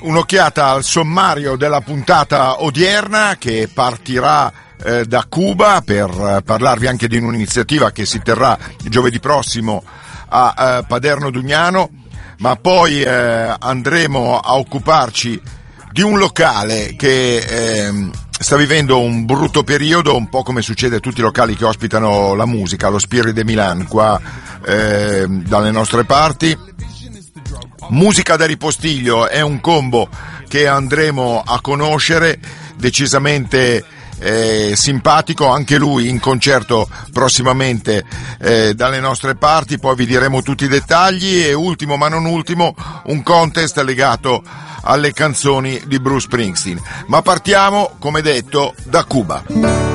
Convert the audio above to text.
un'occhiata al sommario della puntata odierna che partirà da Cuba per parlarvi anche di un'iniziativa che si terrà giovedì prossimo a Paderno Dugnano, ma poi andremo a occuparci di un locale che sta vivendo un brutto periodo, un po' come succede a tutti i locali che ospitano la musica, lo Spirit de Milan qua dalle nostre parti. Musica da ripostiglio è un combo che andremo a conoscere, decisamente simpatico, anche lui in concerto prossimamente dalle nostre parti, poi vi diremo tutti i dettagli. E ultimo ma non ultimo, un contest legato alle canzoni di Bruce Springsteen. Ma partiamo, come detto, da Cuba.